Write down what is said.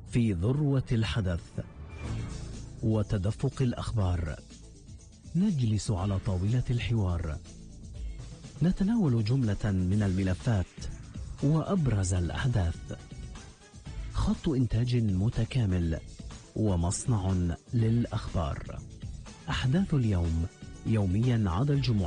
في ذروة الحدث وتدفق الأخبار. نجلس على طاولة الحوار، نتناول جملة من الملفات وأبرز الأحداث. خط إنتاج متكامل ومصنع للأخبار. أحداث اليوم يوميا عدا الجمعة.